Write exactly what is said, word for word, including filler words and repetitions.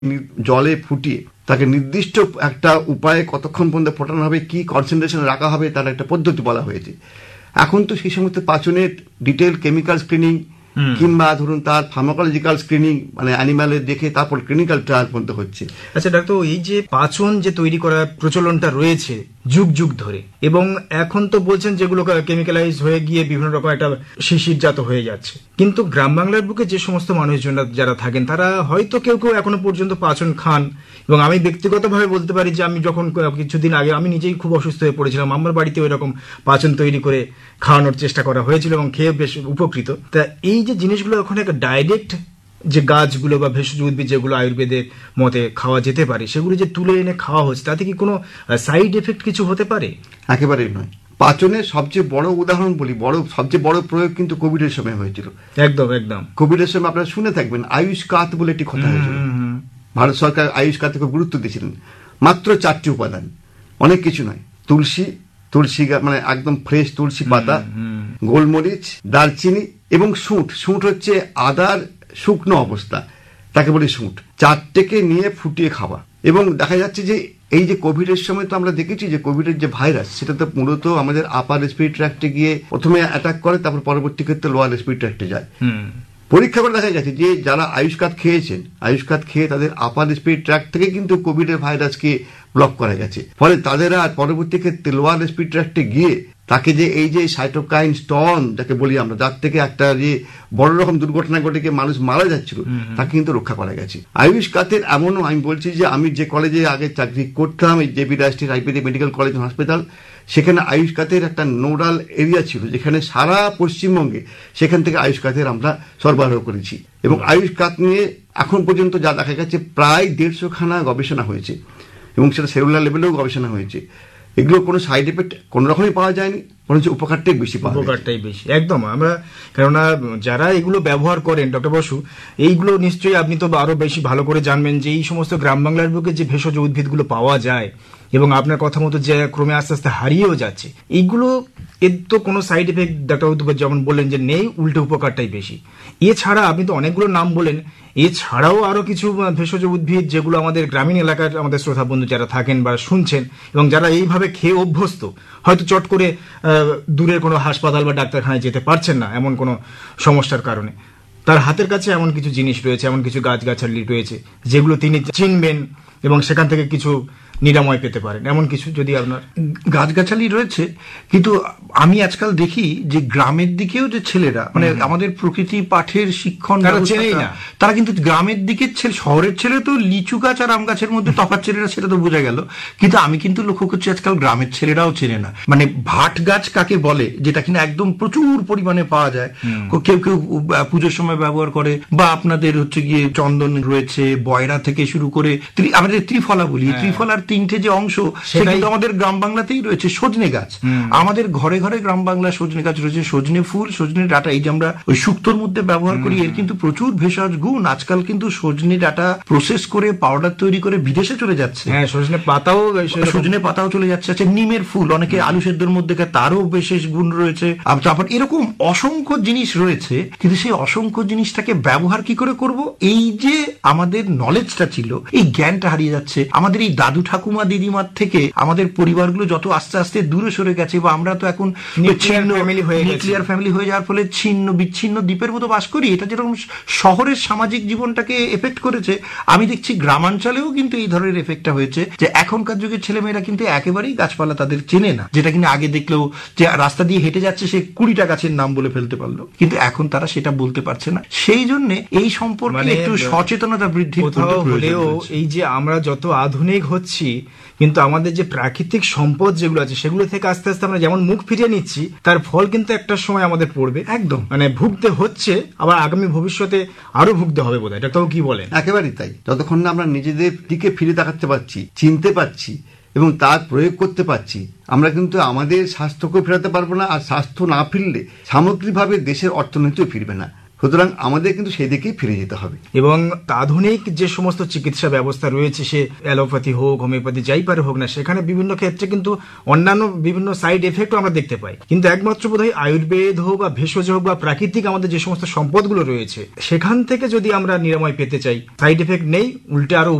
জলে ফুটিয়ে তাকে নির্দিষ্ট একটা উপায়ে কতক্ষণ পর্যন্ত ফোটানো হবে, কি কনসেন্ট্রেশন রাখা হবে, তার একটা পদ্ধতি বলা হয়েছে। এখন তো সেই সমস্ত পাচনের ডিটেল কেমিক্যাল স্ক্রিনিং কিংবা ধরুন তার ফার্মাকোলজিক্যাল স্ক্রিনিং মানে অ্যানিমালের দেখে তারপর ক্লিনিক্যাল ট্রায়াল পর্যন্ত হচ্ছে। আচ্ছা ডাক্তার, এই যে পাচন যে তৈরি করার প্রচলনটা রয়েছে যুগ যুগ ধরে, এবং এখন তো বলছেন যেগুলো কেমিক্যালাইজ হয়ে গিয়ে বিভিন্ন রকম একটা শিশিরজাত হয়ে যাচ্ছে, কিন্তু গ্রাম বাংলার বুকে যে সমস্ত মানুষজন যারা থাকেন তারা হয়তো কেউ কেউ এখনো পর্যন্ত পাচন খান। এবং আমি ব্যক্তিগতভাবে বলতে পারি যে আমি যখন কিছুদিন আগে আমি নিজেই খুব অসুস্থ হয়ে পড়েছিলাম, আমার বাড়িতে ওই রকম পাচন তৈরি করে খাওয়ানোর চেষ্টা করা হয়েছিল এবং খেয়ে বেশ উপকৃত। তা এই যে জিনিসগুলো এখন একটা ডাইরেক্ট যে গাছগুলো বা ভেষজ উদ্ভিদ যেগুলো আয়ুর্বেদের মতে খাওয়া যেতে পারে সেগুলো যে তুলে এনে খাওয়া হচ্ছে, তাতে কি কোনো সাইড এফেক্ট কিছু হতে পারে? একেবারেই নয়। পাচনের সবচেয়ে বড় উদাহরণ বলি, বড় সবচেয়ে বড় প্রয়োগ কিন্তু কোভিডের সময় হয়েছিল। একদম একদম কোভিডের সময় আপনারা শুনে থাকবেন আয়ুষ কাত বলে একটি কথা হয়েছিল। ভারত সরকার আয়ুষ কাতে খুব গুরুত্ব দিয়েছিলেন। মাত্র চারটি উপাদান, অনেক কিছু নয়। তুলসী, তুলসী মানে একদম ফ্রেশ তুলসী পাতা, গোলমরিচ, দারচিনি এবং শুঁট। শুঁট হচ্ছে আদার শুকনো অবস্থা, তাকে বলি শুঁট। চারটেকে নিয়ে ফুটিয়ে খাওয়া। এবং দেখা যাচ্ছে যে এই যে কোভিডের সময় তো আমরা দেখেছি যে কোভিডের যে ভাইরাস সেটা তো মূলত আমাদের আপার রেসপিরেটরি ট্র্যাক্টে গিয়ে প্রথমে অ্যাটাক করে, তারপর পরবর্তী ক্ষেত্রে লোয়ার রেসপিরেটরি ট্র্যাক্টে যায়। পরীক্ষা করে দেখা গেছে যে যারা আয়ুষ্কাত খেয়েছেন, আয়ুষ্কাত খেয়ে তাদের আপার রেসপিরেটরি ট্র্যাক্ট থেকে কিন্তু কোভিডের ভাইরাসকে ব্লক করা গেছে। ফলে তাদের আর পরবর্তী ক্ষেত্রে লোয়ার রেসপিরেটরি ট্র্যাক্টে গিয়ে তাকে যে এই যে সাইটোকাইন স্টর্ম যাকে বলি আমরা, যার থেকে একটা যে বড় রকম দুর্ঘটনা ঘটে গিয়ে মানুষ মারা যাচ্ছিল, তাকে কিন্তু রক্ষা করা গেছে। আয়ুষ কাতের এমনও আমি বলছি যে আমি যে কলেজে আগে চাকরি করতাম, এই জেপি রাষ্ট্রীয় আইপিডি মেডিকেল কলেজ হসপিটাল, সেখানে আয়ুষ কাতের একটা নোডাল এরিয়া ছিল যেখানে সারা পশ্চিমবঙ্গে সেখান থেকে আয়ুষ কাতের আমরা সরবরাহ করেছি। এবং আয়ুষ কাত নিয়ে এখন পর্যন্ত যা দেখা গেছে প্রায় দেড়শো খানা গবেষণা হয়েছে এবং সেটা সেলুলার লেভেলেও গবেষণা হয়েছে। এগুলো কোনো সাইড এফেক্ট কোন রকমই পাওয়া যায়নি, বরঞ্চ উপকারটাই বেশি পাওয়া যায়। উপকারটাই বেশি একদম। আমরা কেননা যারা এগুলো ব্যবহার করেন ডক্টর বসু, এইগুলো নিশ্চয়ই আপনি তো আরো বেশি ভালো করে জানবেন যে এই সমস্ত গ্রাম বাংলার বুকে যে ভেষজ উদ্ভিদগুলো পাওয়া যায় এবং আপনার কথা মতো যে ক্রমে আস্তে আস্তে হারিয়েও যাচ্ছে, এইগুলো এর তো কোনো সাইড এফেক্ট ডাক্তার যেমন বললেন যে নেই, উল্টে উপকারটাই বেশি। এছাড়া আপনি তো অনেকগুলো নাম বলেন, এছাড়াও আরো কিছু ভেষজ উদ্ভিদ যেগুলো আমাদের গ্রামীণ এলাকার আমাদের শ্রোতা বন্ধু যারা থাকেন বা শুনছেন এবং যারা এইভাবে খেয়ে অভ্যস্ত, হয়তো চট করে দূরের কোনো হাসপাতাল বা ডাক্তারখানায় যেতে পারছেন না এমন কোনো সমস্যার কারণে, তার হাতের কাছে এমন কিছু জিনিস রয়েছে, এমন কিছু গাছগাছালি রয়েছে যেগুলো তিনি চিনবেন এবং সেখান থেকে কিছু নিরাময় পেতে পারেন, এমন কিছু যদি আপনার? গাছগাছালি রয়েছে, কিন্তু আমি আজকাল দেখি যে গ্রামের দিকেও যে ছেলেরা মানে আমাদের প্রকৃতি পাঠের শিক্ষণ তারা কিন্তু গ্রামের দিকের ছেলে, শহরের ছেলে তো লিচু গাছ আর আম গাছের মধ্যে তফাৎ ছেলেরা সেটা তো বোঝা গেল, কিন্তু আমি কিন্তু লক্ষ্য করছি আজকাল গ্রামের ছেলেরাও চেনে না মানে ভাট গাছ কাকে বলে, যেটা কিনা একদম প্রচুর পরিমাণে পাওয়া যায়, কেউ কেউ পুজোর সময় ব্যবহার করে, বা আপনাদের হচ্ছে গিয়ে চন্দন রয়েছে, বয়রা থেকে শুরু করে আমাদের ত্রিফলা বলি, ত্রিফলার তিনটে যে অংশ সেটা কিন্তু আমাদের গ্রাম বাংলাতেই রয়েছে। সজনে গাছ আমাদের ঘরে ঘরে গ্রাম বাংলা সজনে গাছ রয়েছে, সজনে ফুল, সজনে ডাটা, এই যে আমরা ওই শুক্তোর মধ্যে ব্যবহার করি, এর কিন্তু প্রচুর ভেষজ গুণ। আজকাল কিন্তু সজনে ডাটা প্রসেস করে পাউডার তৈরি করে বিদেশে চলে যাচ্ছে। হ্যাঁ, সজনে পাতাও সজনে পাতাও চলে যাচ্ছে। আচ্ছা, নিমের ফুল অনেকে আলু সেদ্ধর মধ্যে তারও বিশেষ গুণ রয়েছে। তারপর এরকম অসংখ্য জিনিস রয়েছে, কিন্তু সেই অসংখ্য জিনিসটাকে ব্যবহার কি করে করব, এই যে আমাদের নলেজটা ছিল, এই জ্ঞানটা হারিয়ে যাচ্ছে। আমাদের এই দাদু ঠাকুমা দিদিমার থেকে আমাদের পরিবারগুলো যত আস্তে আস্তে দূরে সরে গেছে, বা আমরা তো এখন নিউক্লিয়ার ফ্যামিলি হয়ে যাওয়ার ফলে ছিন্ন বিচ্ছিন্ন দ্বীপের মতো বাস করি। এটা যেরকম শহরের সামাজিক জীবনটাকে এফেক্ট করেছে, আমি দেখছি গ্রামাঞ্চলেও কিন্তু এই ধরনের এফেক্টটা হয়েছে, যে এখনকার যুগের ছেলেমেয়েরা কিন্তু একেবারেই গাছপালা তাদের চেনে না, যেটা কিনা আগে দেখলেও যে রাস্তা দিয়ে হেঁটে যাচ্ছে সে কুড়িটা গাছের নাম বলে ফেলতে পারলো, কিন্তু এখন তারা সেটা বলতে পারছে না। সেই জন্য এই সম্পর্কে একটু সচেতনতা বৃদ্ধি হলেও এই যে আমরা যত আধুনিক হচ্ছি, কিন্তু আমাদের যে প্রাকৃতিক সম্পদ যেগুলো আছে সেগুলো থেকে আস্তে আস্তে আমরা যেমন মুখ ফিরিয়ে নিচ্ছি, তার ফল কিন্তু একটা সময় আমাদের পড়বে। একদম মানে ভুগতে হচ্ছে, আবার আগামী ভবিষ্যতে আরো ভুগতে হবে বোধ হয়। ডাক্তার কি বলেন? একেবারেই তাই। যতক্ষণ না আমরা নিজেদের দিকে ফিরে তাকাতে পারছি, চিনতে পারছি এবং তার প্রয়োগ করতে পারছি, আমরা কিন্তু আমাদের স্বাস্থ্যকেও ফেরাতে পারবো না। আর স্বাস্থ্য না ফিরলে সামগ্রিকভাবে দেশের অর্থনীতিও ফিরবে না। সুতরাং আমাদের কিন্তু সেই দিকেই ফিরে যেতে হবে। এবং আধুনিক যে সমস্ত চিকিৎসা ব্যবস্থা রয়েছে, সে অ্যালোপ্যাথি হোক, হোমিওপ্যাথি যাই পারে হোক না, সেখানে বিভিন্ন ক্ষেত্রে কিন্তু অন্যান্য বিভিন্ন সাইড এফেক্টও আমরা দেখতে পাই। কিন্তু একমাত্র বোধহয় আয়ুর্বেদ হোক বা ভেষজ হোক বা প্রাকৃতিক আমাদের যে সমস্ত সম্পদগুলো রয়েছে, সেখান থেকে যদি আমরা নিরাময় পেতে চাই, সাইড এফেক্ট নেই, উল্টে আরো